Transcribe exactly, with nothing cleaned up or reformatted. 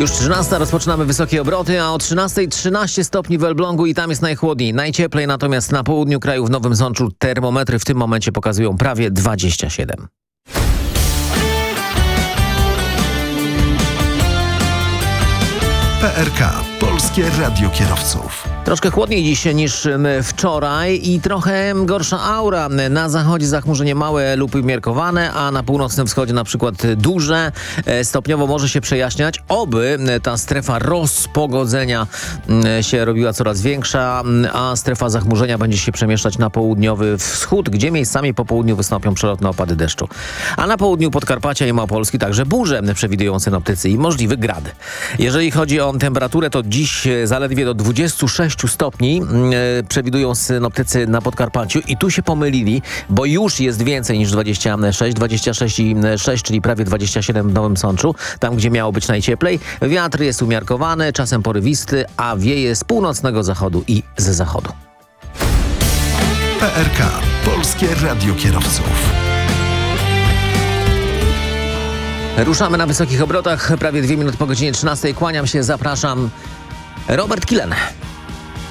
Już trzynasta, rozpoczynamy wysokie obroty, a o trzynastej trzynaście stopni w Elblągu i tam jest najchłodniej. Najcieplej natomiast na południu kraju w Nowym Sączu. Termometry w tym momencie pokazują prawie dwadzieścia siedem. P R K. Polskie Radio Kierowców. Troszkę chłodniej dziś niż wczoraj i trochę gorsza aura. Na zachodzie zachmurzenie małe lub umiarkowane, a na północnym wschodzie na przykład duże. Stopniowo może się przejaśniać. Oby ta strefa rozpogodzenia się robiła coraz większa, a strefa zachmurzenia będzie się przemieszczać na południowy wschód, gdzie miejscami po południu wystąpią przelotne opady deszczu. A na południu Podkarpacia i Małopolski także burze przewidują synoptycy i możliwy grad. Jeżeli chodzi o temperaturę, to dziś zaledwie do dwudziestu sześciu stopni yy, przewidują synoptycy na Podkarpaciu i tu się pomylili, bo już jest więcej niż dwadzieścia sześć, dwadzieścia sześć i sześć, czyli prawie dwadzieścia siedem w Nowym Sączu, tam gdzie miało być najcieplej. Wiatr jest umiarkowany, czasem porywisty, a wieje z północnego zachodu i z zachodu. P R K. Polskie Radio Kierowców. Ruszamy na wysokich obrotach, prawie dwie minuty po godzinie trzynastej. Kłaniam się, zapraszam. Robert Kilen.